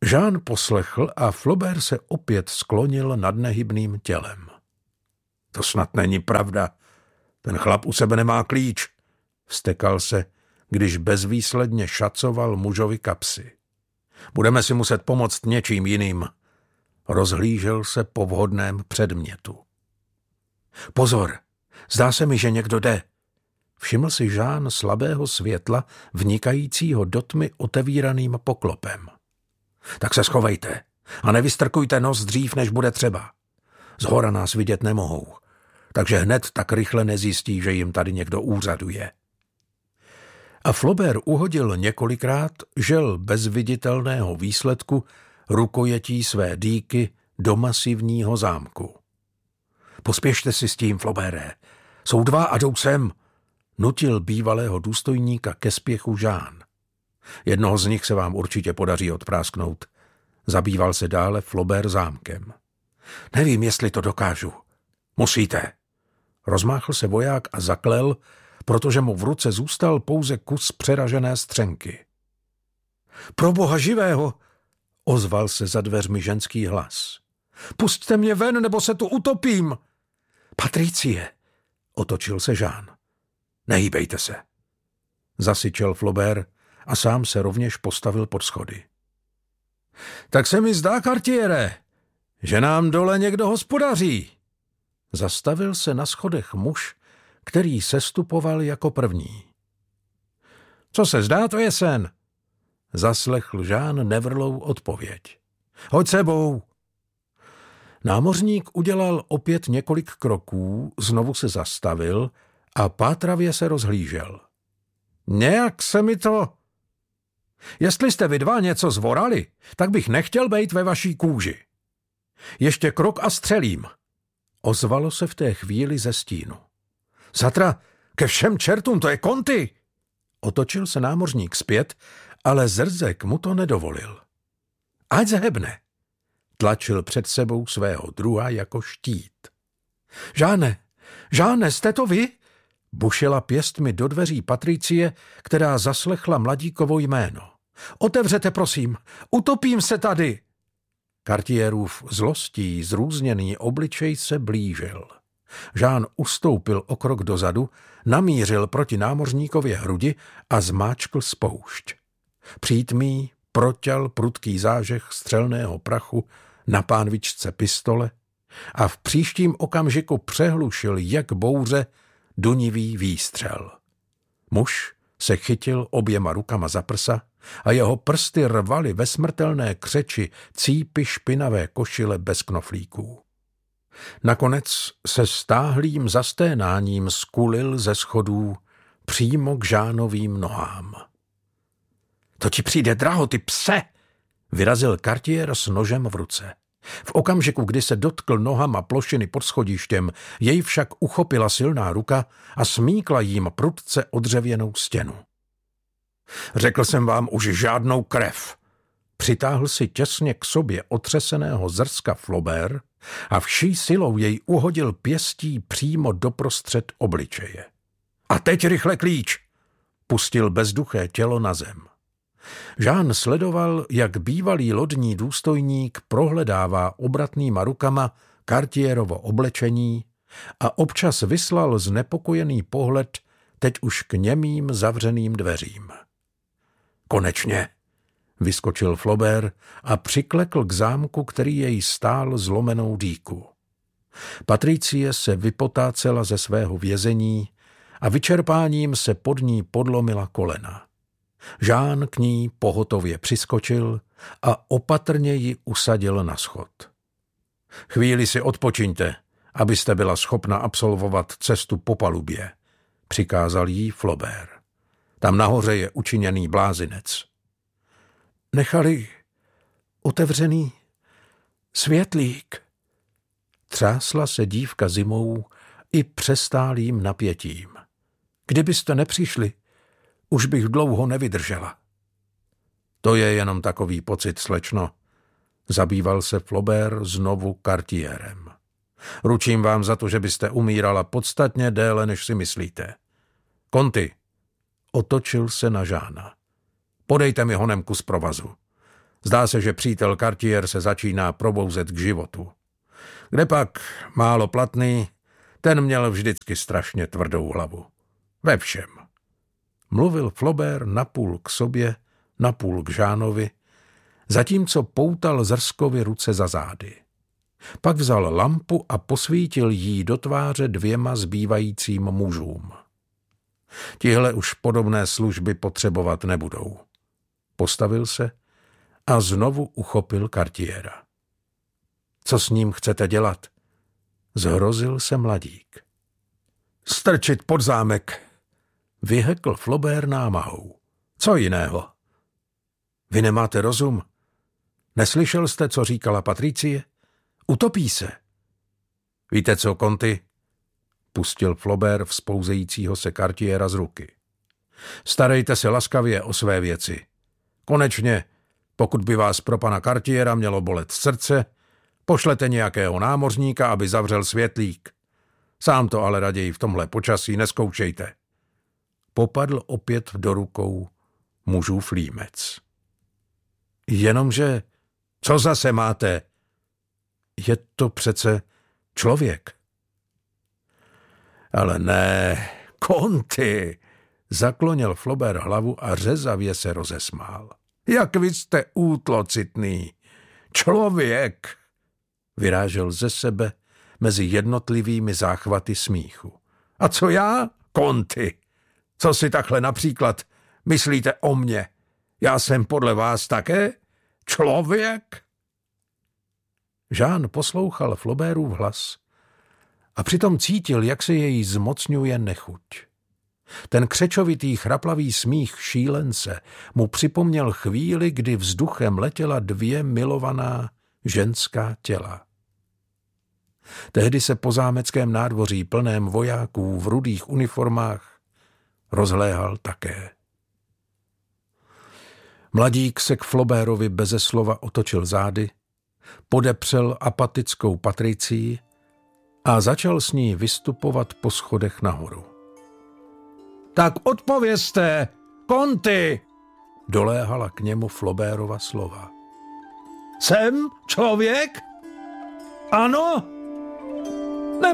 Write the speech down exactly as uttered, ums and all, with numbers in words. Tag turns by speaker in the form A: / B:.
A: Jean poslechl a Flaubert se opět sklonil nad nehybným tělem. To snad není pravda. Ten chlap u sebe nemá klíč, vztekal se, když bezvýsledně šacoval mužovi kapsy. Budeme si muset pomoct něčím jiným. Rozhlížel se po vhodném předmětu. Pozor, zdá se mi, že někdo jde. Všiml si Jean slabého světla, vnikajícího do tmy otevíraným poklopem. Tak se schovejte a nevystrkujte nos dřív, než bude třeba. Zhora nás vidět nemohou, takže hned tak rychle nezjistí, že jim tady někdo úřaduje. A Flaubert uhodil několikrát žel bez viditelného výsledku rukojetí své dýky do masivního zámku. Pospěšte si s tím, Flaubere. Jsou dva a jdou sem, nutil bývalého důstojníka ke spěchu Jean. Jednoho z nich se vám určitě podaří odprásknout. Zabýval se dále Flaubert zámkem. Nevím, jestli to dokážu. Musíte. Rozmáchl se voják a zaklel, protože mu v ruce zůstal pouze kus přeražené střenky. Pro boha živého, ozval se za dveřmi ženský hlas. Pusťte mě ven, nebo se tu utopím. Patricie, otočil se Jean. Nehýbejte se. Zasyčel Flaubert a sám se rovněž postavil pod schody. Tak se mi zdá, Cartiere, že nám dole někdo hospodaří. Zastavil se na schodech muž, který sestupoval jako první. Co se zdá, to je sen, zaslechl Jean nevrlou odpověď. Hoď sebou. Námořník udělal opět několik kroků, znovu se zastavil a pátravě se rozhlížel. Nějak se mi to... Jestli jste vy dva něco zvorali, tak bych nechtěl bejt ve vaší kůži. Ještě krok a střelím. Ozvalo se v té chvíli ze stínu. Zatra, ke všem čertům, to je Conti! Otočil se námořník zpět, ale Zrzek mu to nedovolil. Ať zhebne. Tlačil před sebou svého druha jako štít. Žáne, Žáne, jste to vy? Bušila pěstmi do dveří Patricie, která zaslechla mladíkovo jméno. Otevřete, prosím, utopím se tady. Cartierův zlostí zrůzněný obličej se blížil. Jean ustoupil o krok dozadu, namířil proti námořníkově hrudi a zmáčkl spoušť. Přítmí proťal prudký zážeh střelného prachu na pánvičce pistole a v příštím okamžiku přehlušil jak bouře dunivý výstřel. Muž se chytil oběma rukama za prsa a jeho prsty rvaly ve smrtelné křeči cípy špinavé košile bez knoflíků. Nakonec se stáhlým zasténáním skulil ze schodů přímo k Jeanovým nohám. To ti přijde draho, ty pse, vyrazil Cartier s nožem v ruce. V okamžiku, kdy se dotkl nohama plošiny pod schodištěm, jej však uchopila silná ruka a smíkla jím prudce odřevěnou stěnu. Řekl jsem vám už žádnou krev. Přitáhl si těsně k sobě otřeseného Zrska Flaubert a vší silou jej uhodil pěstí přímo doprostřed obličeje. A teď rychle klíč! Pustil bezduché tělo na zem. Jean sledoval, jak bývalý lodní důstojník prohledává obratnýma rukama Cartierovo oblečení a občas vyslal znepokojený pohled teď už k němým zavřeným dveřím. Konečně, vyskočil Flaubert a přiklekl k zámku, který jej stál zlomenou dýku. Patricie se vypotácela ze svého vězení a vyčerpáním se pod ní podlomila kolena. Jean k ní pohotově přiskočil a opatrně ji usadil na schod. Chvíli si odpočiňte, abyste byla schopna absolvovat cestu po palubě, přikázal jí Flaubert. Tam nahoře je učiněný blázinec. Nechali otevřený světlík. Třásla se dívka zimou i přestálým napětím. Kdybyste nepřišli, už bych dlouho nevydržela. To je jenom takový pocit, slečno. Zabýval se Flaubert znovu Cartierem. Ručím vám za to, že byste umírala podstatně déle, než si myslíte. Conti, otočil se na Jeana. Podejte mi honem kus provazu. Zdá se, že přítel Cartier se začíná probouzet k životu. Kdepak málo platný, ten měl vždycky strašně tvrdou hlavu. Ve všem. Mluvil Flaubert napůl k sobě, napůl k Jeanovi, zatímco poutal Zrskovi ruce za zády. Pak vzal lampu a posvítil jí do tváře dvěma zbývajícím mužům. Tihle už podobné služby potřebovat nebudou. Postavil se a znovu uchopil Cartiera. Co s ním chcete dělat? Zhrozil se mladík. Strčit pod zámek, vyhekl Flaubert námahou. Co jiného? Vy nemáte rozum? Neslyšel jste, co říkala Patricie? Utopí se. Víte co, Conti? Pustil Flaubert vzpouzejícího se Cartiera z ruky. Starejte se laskavě o své věci. Konečně, pokud by vás pro pana Cartiera mělo bolet srdce, pošlete nějakého námořníka, aby zavřel světlík. Sám to ale raději v tomhle počasí neskoušejte. Popadl opět do rukou mužův límec. Jenomže, co zase máte? Je to přece člověk. Ale ne, Conti, zaklonil Flaubert hlavu a řezavě se rozesmál. Jak vy jste útlocitný. Člověk, vyrážel ze sebe mezi jednotlivými záchvaty smíchu. A co já, Conti? Co si takhle například myslíte o mně? Já jsem podle vás také člověk? Jean poslouchal Flaubertův hlas a přitom cítil, jak se jej zmocňuje nechuť. Ten křečovitý chraplavý smích šílence mu připomněl chvíli, kdy vzduchem letěla dvě milovaná ženská těla. Tehdy se po zámeckém nádvoří plném vojáků v rudých uniformách rozhléhal také. Mladík se k Flaubertovi beze slova otočil zády, podepřel apatickou Patricii a začal s ní vystupovat po schodech nahoru. Tak odpovězte, Conti, doléhala k němu Flaubertova slova. Jsem člověk? Ano?